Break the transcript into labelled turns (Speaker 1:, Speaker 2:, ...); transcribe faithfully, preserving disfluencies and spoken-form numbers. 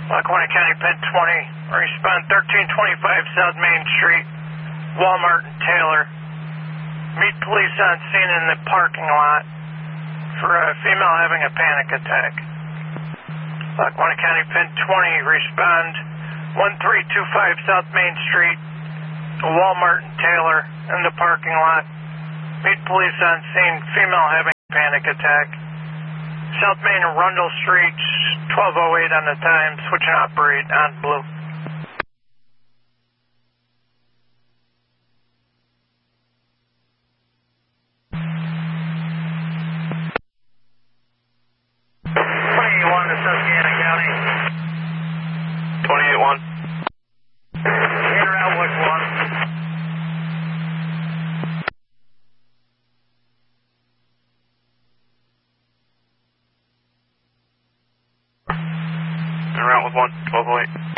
Speaker 1: Lackawanna County Pen twenty, respond thirteen twenty-five South Main Street, Walmart and Taylor. Meet police on scene in the parking lot for a female having a panic attack. Lackawanna County Pen twenty, respond one three two five South Main Street, Walmart and Taylor in the parking lot. Meet police on scene, female having a panic attack. South Main and Rundle Street, twelve oh eight on the time, switch and operate on blue. twenty-one to Susquehanna County.
Speaker 2: twenty-eight one.
Speaker 1: Inner Outlook one.
Speaker 2: Around with one, twelve oh eight.